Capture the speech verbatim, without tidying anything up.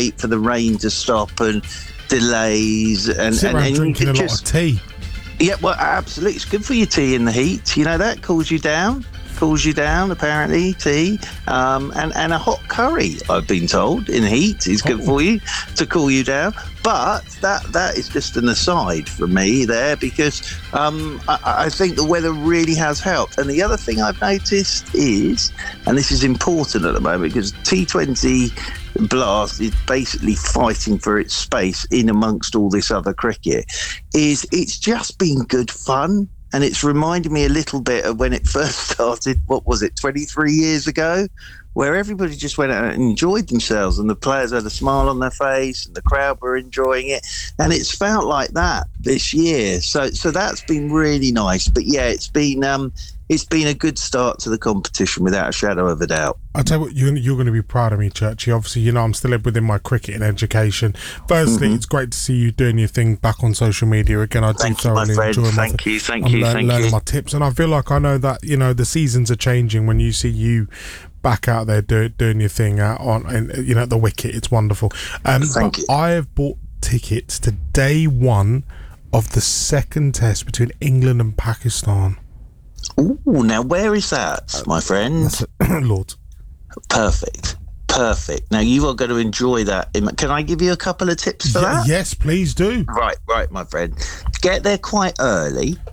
wait for the rain to stop and delays and, Sit and, around and drinking you a could lot just, of tea. yeah, well, absolutely. It's good for your tea in the heat. You know, that cools you down. Cools you down, apparently, tea. Um, and, and a hot curry, I've been told, in heat is good Oh. for you to cool you down. But that that is just an aside from me there, because um, I, I think the weather really has helped. And the other thing I've noticed is, and this is important at the moment, because T twenty Blast is basically fighting for its space in amongst all this other cricket, is it's just been good fun. And it's reminded me a little bit of when it first started, what was it, twenty-three years ago, where everybody just went out and enjoyed themselves and the players had a smile on their face and the crowd were enjoying it. And it's felt like that this year. So so that's been really nice. But yeah, it's been um, it's been a good start to the competition without a shadow of a doubt. I'll tell you what, you're, you're going to be proud of me, Churchy. Obviously, you know, I'm still within my cricket and education. Firstly, mm-hmm. It's great to see you doing your thing back on social media again. I do thank thoroughly you, my friend. enjoy my Thank you, thank I'm you, le- thank learning you. my tips. And I feel like I know that, you know, the seasons are changing when you see you back out there do, doing your thing out on, and you know, at the wicket. It's wonderful. Um, thank you. I have bought tickets to day one of the second test between England and Pakistan. Ooh, now where is that, my friend? Lord. Perfect. Perfect. Now you are going to enjoy that. Can I give you a couple of tips for yeah, that? Yes, please do. Right, right, my friend. Get there quite early.